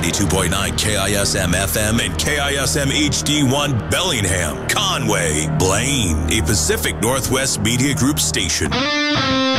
92.9 KISM FM and KISM HD1 Bellingham, Conway, Blaine, a Pacific Northwest Media Group station.